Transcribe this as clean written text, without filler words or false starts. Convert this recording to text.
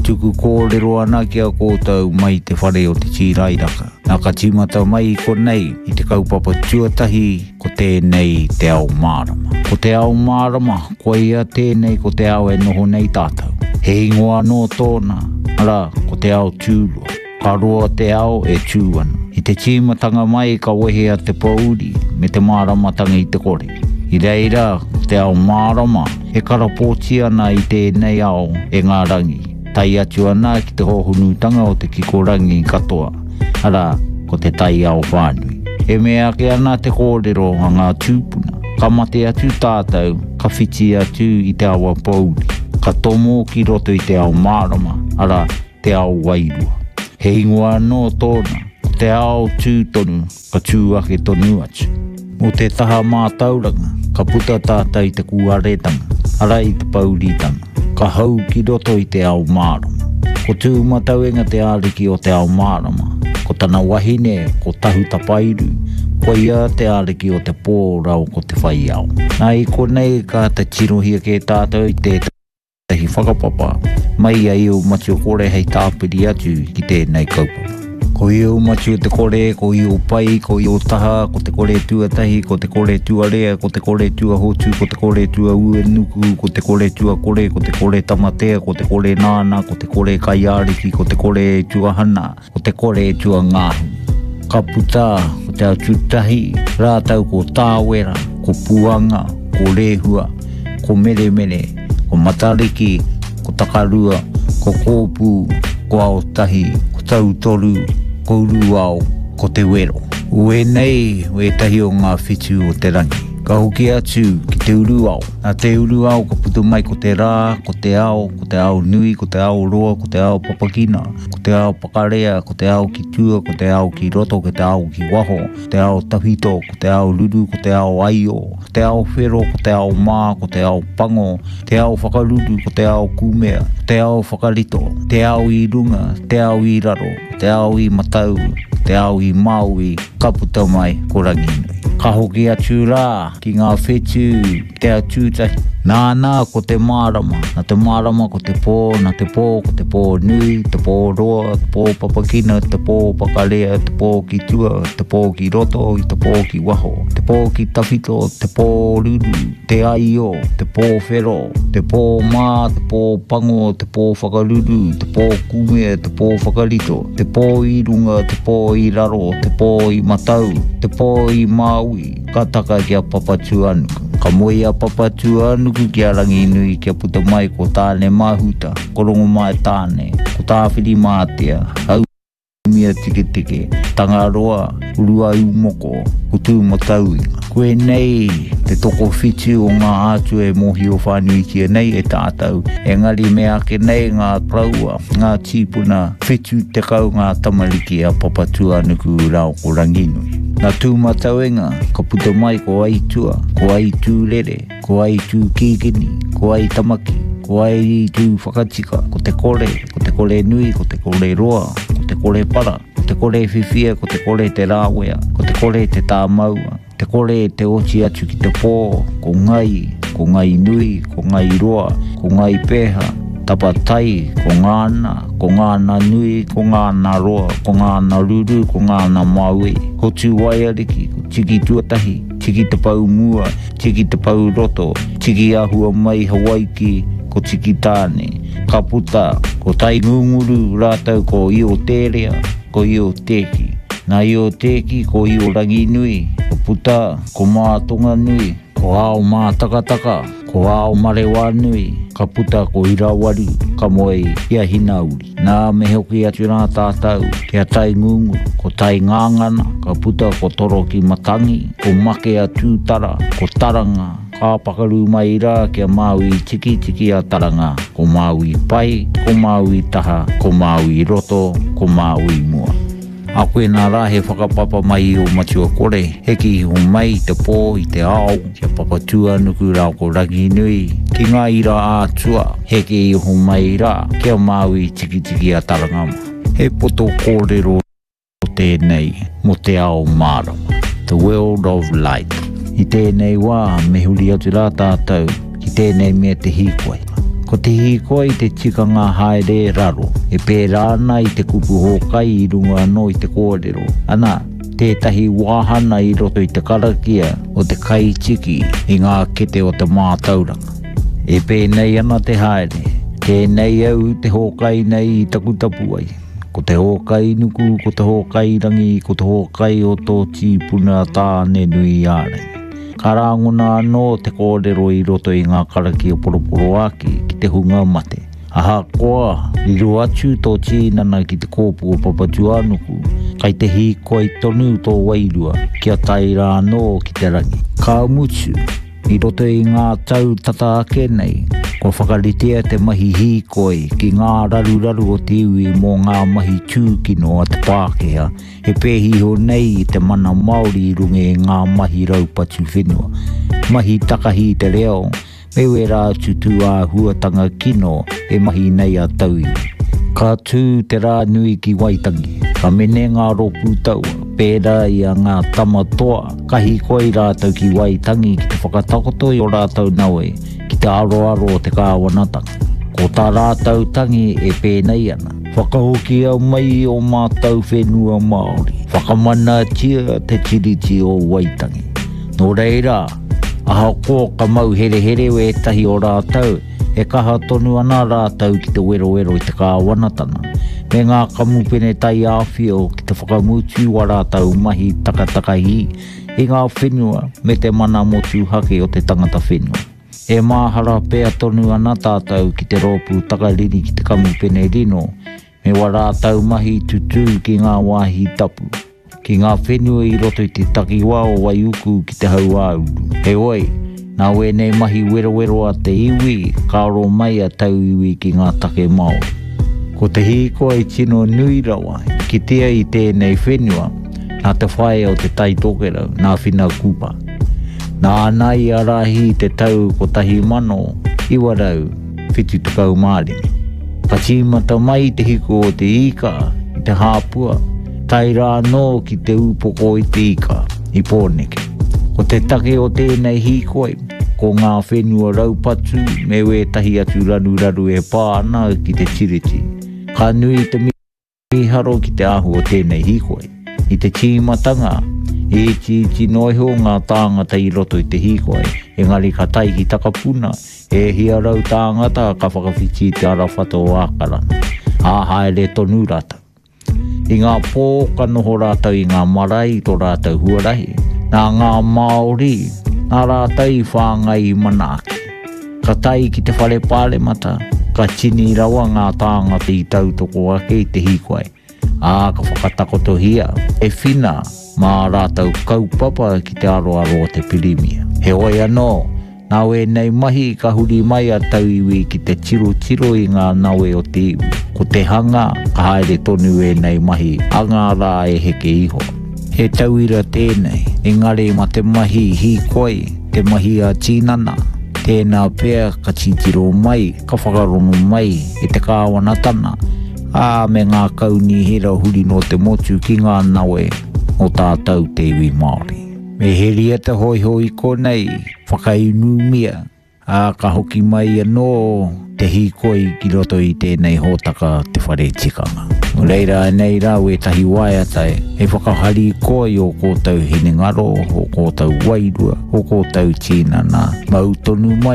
tuku kōrero ana kia kōtau mai te whare o te tīrairaka. Nā ka tīmata mai ko nei i te kaupapa tuatahi ko tēnei te ao mārama. Ko te ao mārama, ko ia tēnei ko te ao e noho nei tātou. He ingoa no tōna, ara ko te ao tūrua. Ka roa te ao e tūana. I te tīmatanga mai ka wehea te pauri me te māramatanga i te kore. I reira, te ao mārama, e karapōti ana i tēnei ao e ngā rangi. Tai atu ana ki te hohunutanga o te kikorangi katoa. Ara, ko te tai ao whānui. E mea ke ana te kōrero a ngā tūpuna. Ka mate atu tātou, ka whiti atu i te awa pauri. Ka tomo ki roto i te ao mārama, ara te ao wairua. He ingoa no tōna, te ao tūtonu, ka tūake tonu atu. Mo te taha mātauranga, ka puta tātai te kuaretanga, ara i te pauritanga. Ka hau ki roto i te ao mārama. Ko tū matauenga te āriki o te ao mārama. Ko tana wahine, ko tahu tapairu. Ko ia te āriki o te pōrau ko te whai ao. Nā i konei ka te tirohia ke tātou i te tahi whakapapa. Mai a iu matu kore hei tāpiri atu ki tēnei kaupapa. Ko iu matu te kore, ko iu pai, ko iu taha, ko te kore tuatahi, ko te kore tuarea, ko te kore tuahotu, ko te kore tua uenuku, ko te kore tuakore, ko te kore tamatea, ko te kore nāna, ko te kore kaiariki, ko te kore tuahana, ko te kore tuangahu. Ka puta, ko te atutahi, rātau ko tāwera, ko puanga, ko rehua, ko meremere, ko matariki, ko takarua, ko kōpū, ko aotahi, ko tautoru, ko uruao, ko te wero. Ue nei, ue tahi o ngā whitu o te rangi. Ka hoki atu ki te uruao. Nā te uruao ka putu mai ko te rā, ko te ao nui, ko te ao roa, ko te ao papakina, ko te ao pakarea, ko te ao ki tua, ko te ao ki roto, ko te ao ki waho, ko te ao tawhito, ko te ao ruru, ko te ao aio, ko te ao whero, ko te ao mā, ko te ao pango, te ao whakaruru, ko te ao kumea, ko te ao whakarito, te ao i runga, te ao i raro, te ao i matau, te ao i maui, ka puta mai ko rangi nui. Ka hoki atu rā, ki ngā whetu, te atūtahi. Nāna ko te mārama, nā te mārama ko te pō, nā te pō ko te pō nui, te pō roa, te pō papakina, te pō pakarea, te pō ki tua, te pō ki roto, i te pō ki waho, te pō ki tawhito, te pō ruru, te aio, te pō whero, te pō mā, te pō pango, te pō whakaruru, te pō kumea, te pō whakarito, te pō i runga, te pō i raro, te pō i matau, te pō i maui, ka taka kia papatu anuku. Ka moe a papatu anuku kia rangi nui kia puta mai ko tāne mahuta, korongo mai tāne, ko tāwhiri mātea, hau mia tike tike, tanga roa, urua i umoko, ko tū matauinga. Koe nei, te toko whitu o ngā atu e mohi o whanui kia nei e tātou, e ngari mea ke nei ngā kraua, ngā tīpuna, whitu te kau ngā tamariki a papatu anuku rao ko rangi nui. Nā tū matauenga, ka puta mai ko ai tua, ko ai tū rere, ko ai tū kīkini, ko ai tamaki, ko ai tū whakatika, ko te kore nui, ko te kore roa, ko te kore para, ko te kore whiwhia, ko te kore te rāwea, ko te kore te tā maua, te kore te oti atu ki te pō, ko ngai nui, ko ngai roa, ko ngai pēha, tapatai, ko ngāna nui, ko ngāna roa, ko ngāna ruru, ko ngāna maui, ko tū waiariki, ko tiki tuatahi, tiki te pau mua, tiki te pau roto, tiki ahua mai hawaiki, ko tiki tāne, ka puta, ko tai ngunguru rātau ko i o tērea, ko i o tēki. Nā i o tēki, ko i o rangi nui, ko puta, ko mātonga nui, ko ao mā takataka, ko ao marewa nui, ka puta ko i rawaru, ka moe ia hina uri. Nā me hoki atu nā tātou, kia tai ngungu, ko tai ngāngana, ka puta ko toro ki matangi, ko make atu tara, ko taranga, ka pakaru mai rā kia maui tiki a taranga, ko maui pai, ko maui taha, ko maui roto, ko maui mua. A koe nā rā he whakapapa mai o matua kore, heki ho mai te pō i te ao, kia papatua nuku rā ko rangi nui, ki ngā ira ātua, heki ho mai rā, kia maui tiki a tarangama. He poto kōrero o tēnei, mo te ao mārama, the world of light. I tēnei wā, me huri atu rā tātou, ki tēnei mea te hīkoi. Ko te hiko I te tikanga haere raro. E pērāna I te kupu hokai I runga no I te kōrero. Ana, tētahi wāhana I roto I te karakia o te kai tiki I ngā kete o te mātauranga. E pēnei ana te haere. Tēnei au te hokai nei I takutapu ai. Ko te hokai nuku, ko te hokai rangi, ko te hokai o tō tīpuna tāne nui ārai. Karangona anō te kōrero I roto I ngā karakia poroporo aki ki te hunga mate. Aha koa, liru atu tō tīnana ki te kōpu o papatuanuku, kai te hiko I tonu tō wairua, kia taira anō ki te rangi. Ka mutu, I roto I ngā tau tata ake nei, ko whakaritea te mahi hikoi ki ngā raru o te iwi mō ngā mahi tūkino a te Pākehā, he pēhiho nei I te mana Māori I runga e ngā mahi raupatu whenua. Mahi takahi te reo, me wera tutu a huatanga kino e mahi nei a tauiwi. Ka tū te rā nui ki Waitangi, ka mene ngā ropu taua, pēra I a ngā tamatoa, kahi koi rātau ki Waitangi ki te whakatakoto I o rātau naue, ki te aro te kāwanatanga. Ko tā rātau tangi e pēnei ana. Whakahoki au mai o mātau whenua Māori. Whakamana tia te tiriti o Waitangi. Nō reira, aha ko ka mau here we tahi o rātau, e kaha tonu ana rātau ki te wero I te kāwanatanga. Me ngā kamupene tai āwhio ki te whakamutu wa rātau mahi takatakahi I ngā whenua me te mana motu hake o te tangata whenua. E māhara pēa tonu ana tātou ki te rōpū takariri ki te kamupene rino, me wa rātau mahi tutu ki ngā wāhi tapu. Ki ngā whenua I roto I te takiwa o waiuku ki te hauāuru. He oi, nā wēnei mahi wero a te iwi, kāro mai a tau iwi ki ngā take Māori. Ko te hiko I tino nui rawa, ki tia I tēnei whenua, nā te whae o te taitokera, nā whina kupa. Nā anai arahi te tau ko tahi mano, iwa rau, whitu tukau māringi. Ka tīmata mai te hiko o te ika, I te hāpua, tai rā nō ki te upoko I te ika, I pōneke. Ko te take o tēnei hikoi, ko ngā whenua raupatu, me we tahi atu raru e pāna ki te tiriti. Ka nui te miharo ki te ahu o tēnei hikoi. I te tīmatanga, e ti noiho ngā tāngata I roto I te hikoi, engari ka tai ki takapuna, e hia rau tāngata ka whakawhiti te arawhato o ākarana. Āhaere tonu rata. I ngā pō ka noho rātau I ngā marae I tō rātau huarahi, nā ngā Māori, nā rātau I whāngai I manaaki. Ka tai ki te whare pāle mata, ka tini rawa ngā tāngata I tautoko ake I te hikoi. Ka whakatakoto hia, e whina, mā rātau kaupapa ki te aro o te pirimia. He oi anō, nā wēnei mahi ka huri mai a tau iwi ki te tiro I ngā naue o te iwi. Ko te hanga, ka haere tonu wēnei mahi, a ngā rā e heke iho. He tauira tēnei, engari ma te mahi hikoi, te mahi a tīnana. Tēnā pēr ka titiro mai, ka whakarono mai, e te kāwanatana. Me ngā kauni hera huri no te motu ki ngā naue o tātou te iwi Māori. Me heria te hoi konei, whakainumia, ka hoki mai anō te hikoi ki roto I tēnei hōtaka te whare tikanga. Reira nei rau e tahi waiatai, e whakahari koi o kōtau hinengaro, o kōtau wairua, o kōtau tīnana, mautonu mai